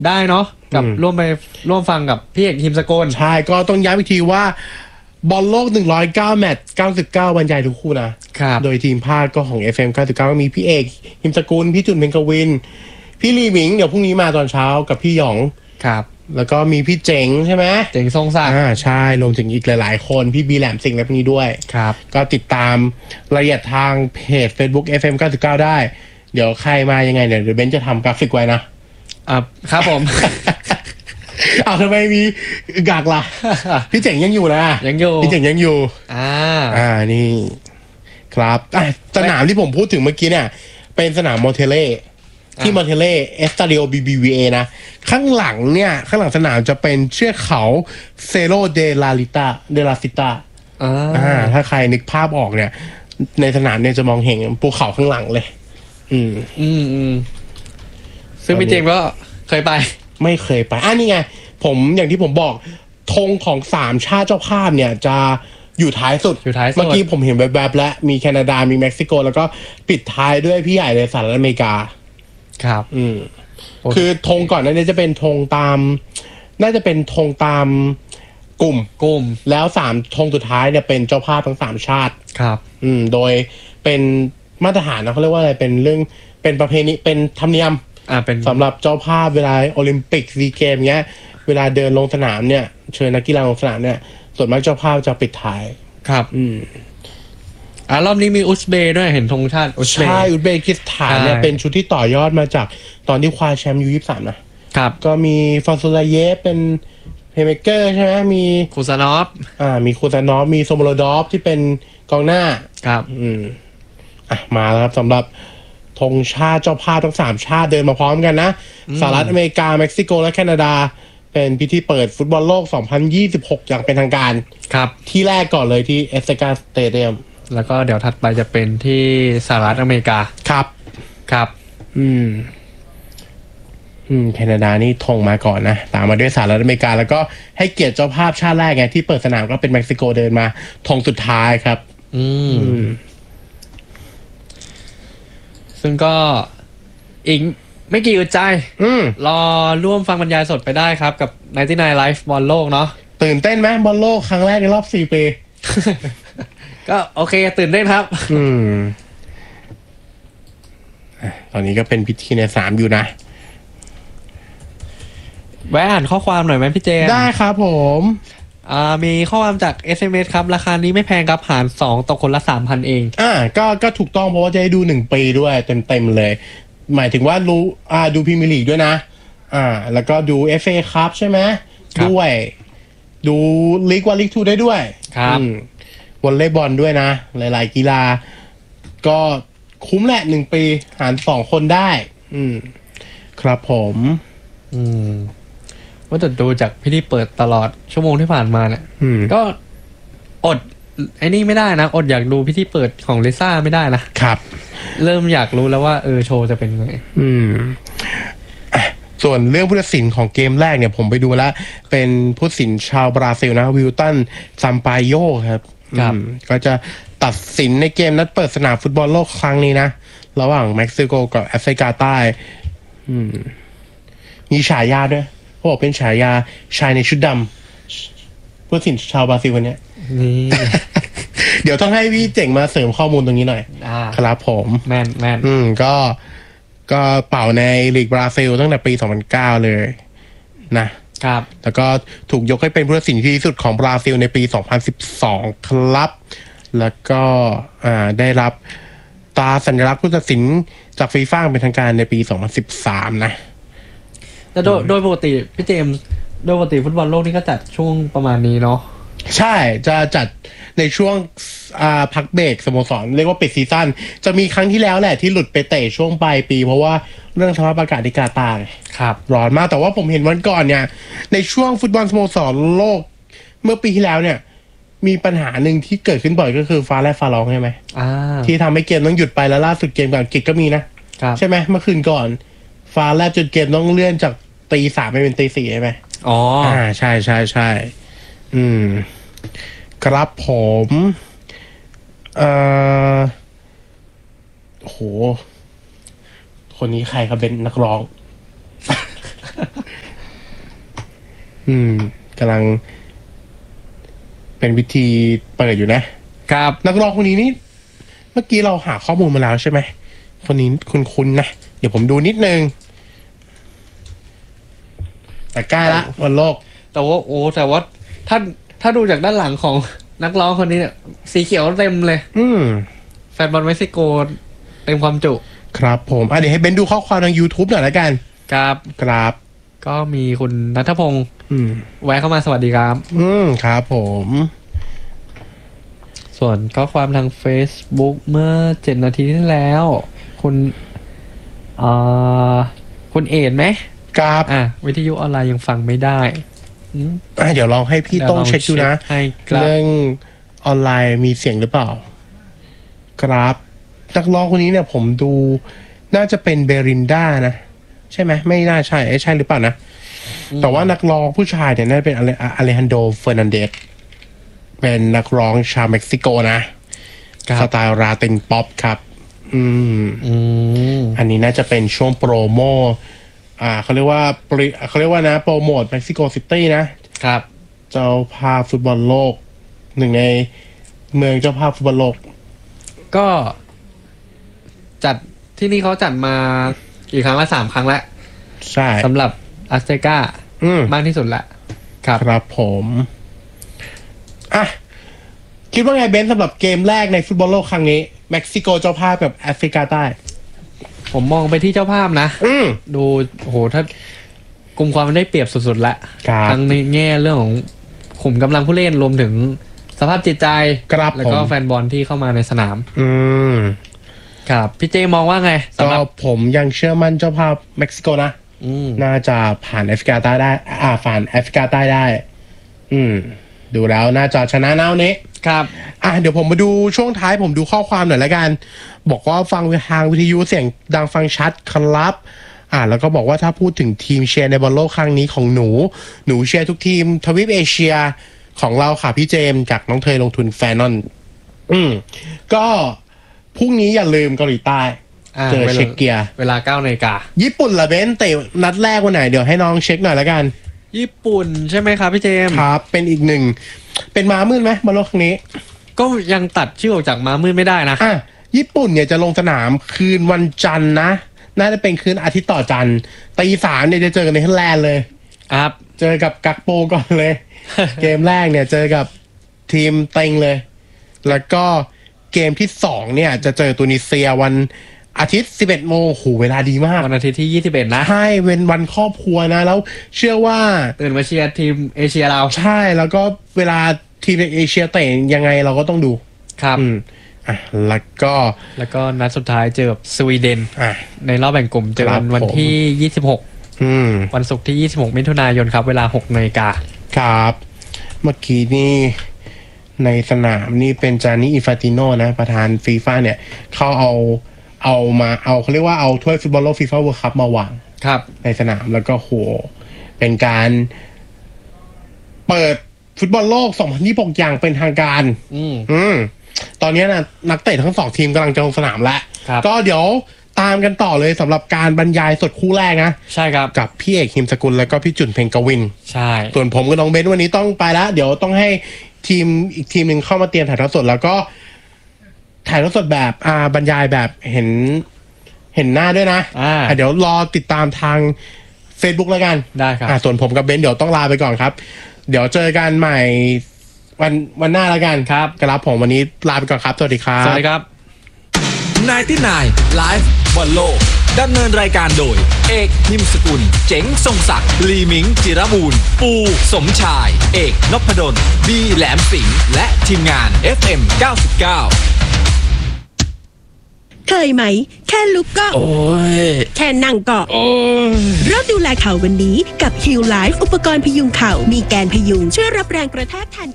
ได้เนาะกับร่วมฟังกับพี่เอกฮิมสกลใช่ก็ต้องย้ำอีกทีว่าบอลโลก109แมตช์99บรรยายทุกคู่นะครับโดยทีมภาคก็ของ FM 99ก็มีพี่เอกฮิมสกุลพี่จุนเพ็งกวินพี่ลีหมิงเดี๋ยวพรุ่งนี้มาตอนเช้ากับพี่หยองครับแล้วก็มีพี่เจ๋งใช่ไหมเจ๋งทรงศักดิ์ใช่รวมถึงอีกหลายๆคนพี่บีแหลมสิงห์และพวกนี้ด้วยครับก็ติดตามรายละเอียดทางเพจ Facebook FM 99ได้เดี๋ยวใครมายังไงเดี๋ยวเบนจะทำกราฟิกไว้ครับผมเอาทำไมมีกากล่ะ พี่เจ๋งยังอยู่นะยังอยู่พี่เจ๋งยังอยู่นี่ครับสนามที่ผมพูดถึงเมื่อกี้เนี่ยเป็นสนามมอนเทเล่ที่มอนเทเล่เอสตาดิโอ BBVA นะข้างหลังสนามจะเป็นเชือกเขาเซโรเดลาซิตาถ้าใครนึกภาพออกเนี่ยในสนามเนี่ยจะมองเห็นภูเขาข้างหลังเลยซึ่งพี่เจมส์ก็เคยไปไม่เคยไปนี่ไงผมอย่างที่ผมบอกธงของ3ชาติเจ้าภาพเนี่ยจะอยู่ท้ายสุดเมื่อกี้ผมเห็นแบบๆแล้วมีแคนาดามีเม็กซิโกแล้วก็ปิดท้ายด้วยพี่ใหญ่ในสหรัฐอเมริกาครับคือธงก่อนนั้นจะเป็นธงตามน่าจะเป็นธงตามกลุ่มแล้ว3ธงสุดท้ายเนี่ยเป็นเจ้าภาพทั้ง3ชาติครับโดยเป็นมาตรฐานนะเขาเรียกว่าอะไรเป็นเรื่องเป็นประเพณีเป็นธรรมเนียมเป็นสำหรับเจ้าภาพเวลาโอลิมปิกซีเกมเงี้ยเวลาเดินลงสนามเนี่ยเชิญนักกีฬาลงสนามเนี่ยส่วนมากเจ้าภาพจะปิดท้ายครับรอบนี้มีอุซเบย์ด้วยเห็นธงชาติอุซเบย์ใช่อุซเบกิสถานเนี่ยเป็นชุดที่ต่อยอดมาจากตอนที่คว้าแชมป์U23นะครับก็มีฟาซูลาเยฟเป็นเพลย์เมเกอร์ใช่ไหมมีคูซานอฟมีคูซานอฟมีโซโมโลดอฟที่เป็นกองหน้าครับมาแล้วครับสำหรับธงชาติเจ้าภาพทั้ง3ชาติเดินมาพร้อมกันนะสหรัฐอเมริกาเม็กซิโกและแคนาดาเป็นพิธีเปิดฟุตบอลโลก2026อย่างเป็นทางการครับที่แรกก่อนเลยที่เอสเซกาสเตเดียมแล้วก็เดี๋ยวถัดไปจะเป็นที่สหรัฐอเมริกาครับแคนาดานี่ธงมาก่อนนะตามมาด้วยสหรัฐอเมริกาแล้วก็ให้เกียรติเจ้าภาพชาติแรกไงที่เปิดสนามก็เป็นเม็กซิโกเดินมาธงสุดท้ายครับซึ่งก็อีกไม่กี่อึดใจรอร่วมฟังบรรยายสดไปได้ครับกับ99 Live บอลโลกเนาะตื่นเต้นไหมบอลโลกครั้งแรกในรอบ4 ปีก็โอเคตื่นเต้นครับตอนนี้ก็เป็นพิธีใน3อยู่นะแวะอ่านข้อความหน่อยไหมพี่เจมได้ครับผมมีข้อความจาก SMS ครับราคานี้ไม่แพงครับหาร2ตกคนละ 3,000 เองก็ถูกต้องเพราะว่าจะได้ดู1 ปีด้วยเต็มเลยหมายถึงว่าดูพรีเมียร์ลีกด้วยนะแล้วก็ดู FA คัพใช่ไหมด้วยดูลีก1ลีก2ได้ด้วยครับวอลเลย์บอลด้วยนะหลายๆกีฬาก็คุ้มแหละ1 ปีหาร2 คนได้ครับผมว่าจะดูจากพิธีเปิดตลอดชั่วโมงที่ผ่านมาเนี่ยก็อดไอ้นี่ไม่ได้นะอดอยากดูพิธีเปิดของลิซ่าไม่ได้นะครับเริ่มอยากรู้แล้วว่าโชว์จะเป็นไงส่วนเรื่องผู้ตัดสินของเกมแรกเนี่ยผมไปดูแล้วเป็นผู้ตัดสินชาวบราซิลนะวิลตันซัมปายโยครับก็จะตัดสินในเกมนัดเปิดสนามฟุตบอลโลกครั้งนี้นะระหว่างเม็กซิโกกับแอฟริกาใต้มีฉายาด้วยเขาบอกเป็นฉายาชายในชุดดำผู้ตัดสินชาวบราซิลคนนี้เดี๋ยวต้องให้พี่เจ๋งมาเสริมข้อมูลตรงนี้หน่อยครับผมแม่นก็เป่าในลีกบราซิลตั้งแต่ปี2009เลยนะครับแล้วก็ถูกยกให้เป็นผู้ตัดสินที่ดีที่สุดของบราซิลในปี2012ครับแล้วก็ได้รับตราสัญลักษณ์ผู้ตัดสินจากฟีฟ่าเป็นทางการในปี2013นะแต่โดยปกติพี่เจมส์โดยปกติฟุตบอลโลกนี่ก็จัดช่วงประมาณนี้เนาะใช่จะจัดในช่วงพักเบรกสโมสรเรียกว่าปิดซีซั่นจะมีครั้งที่แล้วแหละที่หลุดไปเตะช่วงปลายปีเพราะว่าเรื่องสภาพอากาศที่กาตาร์ครับร้อนมากแต่ว่าผมเห็นวันก่อนเนี่ยในช่วงฟุตบอลสโมสรโลกเมื่อปีที่แล้วเนี่ยมีปัญหาหนึ่งที่เกิดขึ้นบ่อยก็คือฟ้าแลบฟ้าร้องใช่ไหมที่ทำให้เกมต้องหยุดไปแล้วล่าสุดเกมกับอังกฤษก็มีนะใช่ไหมเมื่อคืนก่อนฟ้าแลบจนเกมต้องเลื่อนจากตี 3ไปเป็นตี 4ใช่ไหมใช่ครับผมโหคนนี้ใครครับเป็นนักร้องกำลังเป็นวิธีเปิดอยู่นะครับนักร้องคนนี้นี่เมื่อกี้เราหาข้อมูลมาแล้วใช่ไหมคนนี้คุ้นๆนะเดี๋ยวผมดูนิดนึงแต่ใกล้ละวันโลกแต่ว่าถ้าดูจากด้านหลังของนักร้องคนนี้เนี่ยสีเขียวเต็มเลยแฟนบอลเม็กซิโกเต็มความจุครับผมเดี๋ยวให้เบนดูข้อความทาง YouTube หน่อยละกันครับก็มีคุณณัฐพงศ์แวะเข้ามาสวัสดีครับครับผมส่วนข้อความทาง Facebook เมื่อ7 นาทีที่แล้วคุณเอ็ดไหมครับวิทยุออนไลน์ยังฟังไม่ได้เดี๋ยวลองให้พี่ต้องเช็คดูนะเรื่องออนไลน์มีเสียงหรือเปล่าครับนักร้องคนนี้เนี่ยผมดูน่าจะเป็นเบรินดานะใช่ไหมไม่น่าใช่หรือเปล่านะแต่ว่านักร้องผู้ชายเนี่ยน่าจะเป็นอเลฮันโดเฟอร์นันเดสเป็นนักร้องชาวเม็กซิโกนะสไตล์ราตินป๊อปครับอันนี้น่าจะเป็นช่วงโปรโมเขาเรียกว่านะโปรโมทเม็กซิโกซิตี้นะครับเจ้าภาพฟุตบอลโลกหนึ่งในเมืองเจ้าภาพฟุตบอลโลกก็จัดที่นี่เขาจัดมากี่ครั้งละ3 ครั้งแล้วใช่สำหรับอัสเตกามากที่สุดละครับผมคิดว่าไงเบนสำหรับเกมแรกในฟุตบอลโลกครั้งนี้เม็กซิโกเจ้าภาพกับแอฟริกาใต้ผมมองไปที่เจ้าภาพนะดูถ้ากลุ่มความได้เปรียบสุดๆละทั้งในแง่เรื่องของขุมกำลังผู้เล่นรวมถึงสภาพจิตใจแล้วก็แฟนบอลที่เข้ามาในสนามครับพี่เจมองว่าไงสำหรับผมยังเชื่อมั่นเจ้าภาพเม็กซิโกนะน่าจะผ่านแอฟริกาใต้ได้ผ่านแอฟริกาใต้ได้ดูแล้วน่าจะชนะแนวนี้ครับเดี๋ยวผมมาดูช่วงท้ายผมดูข้อความหน่อยละกันบอกว่าฟังทางวิทยุเสียงดังฟังชัดครับแล้วก็บอกว่าถ้าพูดถึงทีมเชียร์ในบอลโลกครั้งนี้ของหนูเชียร์ทุกทีมทวีปเอเชียของเราค่ะพี่เจมจากน้องเทยลงทุนแฟนนอนก็พรุ่งนี้อย่าลืมเกาหลีใต้เจอเช็กเกียเวลา 9 นาฬิกาญี่ปุ่นละเบนเตะนัดแรกวันไหนเดี๋ยวให้น้องเช็คหน่อยละกันญี่ปุ่นใช่ไหมครับพี่เจมครับเป็นอีกหนึ่งเป็นม้ามืดไหมบอลโลกครั้งนี้ก็ยังตัดชื่อออกจากม้ามืดไม่ได้นะญี่ปุ่นเนี่ยจะลงสนามคืนวันจันทร์นะน่าจะเป็นคืนอาทิตย์ต่อจันทร์ตี 3เนี่ยจะเจอกันในเนเธอร์แลนด์เลยครับเจอกับกักโปก่อนเลย เกมแรกเนี่ยเจอกับทีมเต็งเลยแล้วก็เกมที่2เนี่ยจะเจอตุนิเซียวันอาทิตย์ 11 โมงเวลาดีมากวันอาทิตย์ที่21นะใช่เป็นวันครอบครัวนะแล้วเชื่อว่าตื่นมาเชียร์ทีมเอเชียเราใช่แล้วก็เวลาทีมเอเชียเตะยังไงเราก็ต้องดูครับแล้วก็นัดสุดท้ายเจอกับสวีเดนในรอบแบ่งกลุ่มเจอกันวันที่26วันศุกร์ที่26มิถุนายนครับเวลา 6 นาฬิกาครับเมื่อกี้นี่ในสนามนี่เป็นจานิอินฟาติโนนะประธานฟีฟ่าเนี่ยเขาเอาเขาเรียกว่าเอาถ้วยฟุตบอลโลกฟีฟ่าเวิลด์คัพมาวางในสนามแล้วก็เป็นการเปิดฟุตบอลโลก2026อย่างเป็นทางการตอนนี้นะนักเตะทั้ง2ทีมกำลังจะลงสนามแล้วก็เดี๋ยวตามกันต่อเลยสำหรับการบรรยายสดคู่แรกนะใช่ครับกับพี่เอกหิมสกุลแล้วก็พี่จุนเพ็งกวินใช่ส่วนผมกับน้องเบนวันนี้ต้องไปแล้วเดี๋ยวต้องให้ทีมอีกทีมหนึ่งเข้ามาเตรียมถ่ายทอดสดแล้วก็ถ่ายทอดสดแบบบรรยายแบบเห็นหน้าด้วยนะเดี๋ยวรอติดตามทาง Facebook แล้วกันได้ครับส่วนผมกับเบนเดี๋ยวต้องลาไปก่อนครับเดี๋ยวเจอกันใหม่วันหน้าแล้วกันครับผมวันนี้ลาไปก่อนครับสวัสดีครับสวัสดีครับ 99 Live บอลโลกดำเนินรายการโดยเอกหิมสกุลเจ๋งทรงศักดิ์ลีมิงจิรบูรณ์ปูสมชายเอกนพดลบีแหลมสิงห์และทีมงาน FM 99 เคยไหมแค่ลุกก็แค่นั่งก็เริ่มดูแลเข่าวันนี้กับ Heal Life อุปกรณ์พยุงเข่ามีแกนพยุงช่วยรับแรงกระแทกทัน